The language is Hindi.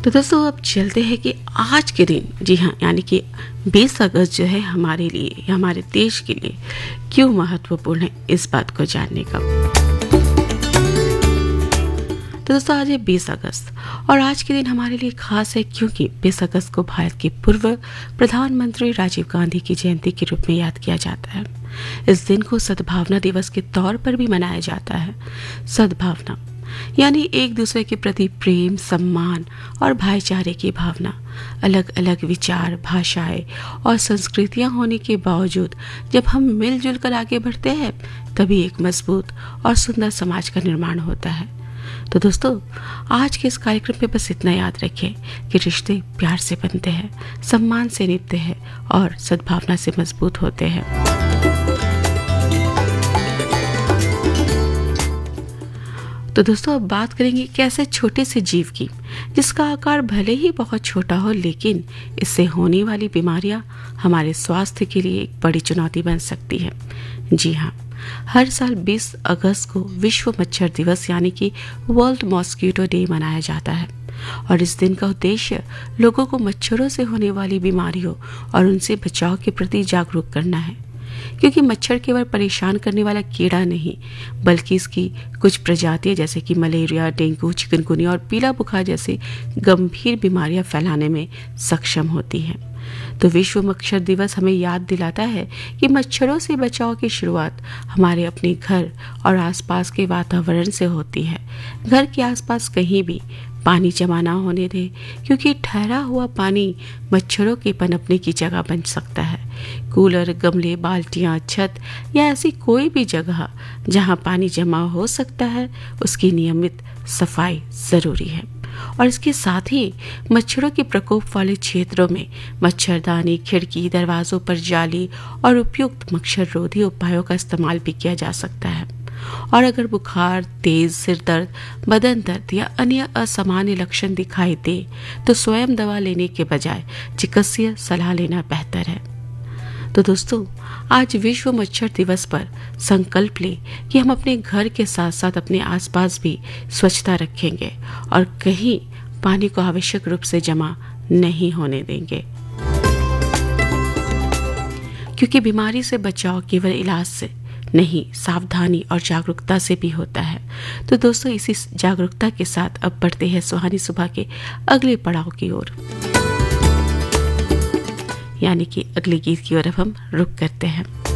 तो दोस्तों अब चलते हैं कि आज के दिन, जी हाँ, यानी कि 20 अगस्त जो है हमारे लिए या हमारे देश के लिए क्यों महत्वपूर्ण है, इस बात को जानने का। तो दोस्तों आज है 20 अगस्त और आज के दिन हमारे लिए खास है क्योंकि 20 अगस्त को भारत के पूर्व प्रधानमंत्री राजीव गांधी की जयंती के रूप में याद किया जाता है। इस दिन को सद्भावना दिवस के तौर पर भी मनाया जाता है। सद्भावना यानी एक दूसरे के प्रति प्रेम, सम्मान और भाईचारे की भावना। अलग अलग विचार, भाषाएं और संस्कृतियां होने के बावजूद जब हम मिलजुल कर आगे बढ़ते हैं तभी एक मजबूत और सुंदर समाज का निर्माण होता है। तो दोस्तों आज के इस कार्यक्रम में बस इतना याद रखें कि रिश्ते प्यार से बनते हैं, सम्मान से निभते हैं और सद्भावना से मजबूत होते हैं। तो दोस्तों अब बात करेंगे कैसे छोटे से जीव की, जिसका आकार भले ही बहुत छोटा हो लेकिन इससे होने वाली बीमारियां हमारे स्वास्थ्य के लिए एक बड़ी चुनौती बन सकती है। जी हाँ, हर साल 20 अगस्त को विश्व मच्छर दिवस यानी कि वर्ल्ड मॉस्किटो डे मनाया जाता है और इस दिन का उद्देश्य लोगों को मच्छरों से होने वाली बीमारियों और उनसे बचाव के प्रति जागरूक करना है। क्योंकि मच्छर केवल परेशान करने वाला कीड़ा नहीं बल्कि इसकी कुछ प्रजातियां जैसे कि मलेरिया, डेंगू, चिकनगुनिया और पीला बुखार जैसी गंभीर बीमारियां फैलाने में सक्षम होती हैं। तो विश्व मच्छर दिवस हमें याद दिलाता है कि मच्छरों से बचाव की शुरुआत हमारे अपने घर और आसपास के वातावरण से होती है। घर के आसपास कहीं भी पानी जमा ना होने दें क्योंकि ठहरा हुआ पानी मच्छरों के पनपने की जगह बन सकता है। कूलर, गमले, बाल्टियां, छत या ऐसी कोई भी जगह जहां पानी जमा हो सकता है उसकी नियमित सफाई जरूरी है। और इसके साथ ही मच्छरों के प्रकोप वाले क्षेत्रों में मच्छरदानी, खिड़की, दरवाजों पर जाली और उपयुक्त मच्छर रोधी उपायों का इस्तेमाल भी किया जा सकता है। और अगर बुखार, तेज सिर दर्द, बदन दर्द या अन्य असामान्य लक्षण दिखाई दे तो स्वयं दवा लेने के बजाय चिकित्सकीय सलाह लेना बेहतर है। तो दोस्तों आज विश्व मच्छर दिवस पर संकल्प लें कि हम अपने घर के साथ साथ अपने आसपास भी स्वच्छता रखेंगे और कहीं पानी को आवश्यक रूप से जमा नहीं होने देंगे। क्योंकि बीमारी से बचाव केवल इलाज से नहीं, सावधानी और जागरूकता से भी होता है। तो दोस्तों इसी जागरूकता के साथ अब बढ़ते हैं सुहानी सुबह के अगले पड़ाव की ओर, यानी कि अगले गीत की ओर अब हम रुख करते हैं।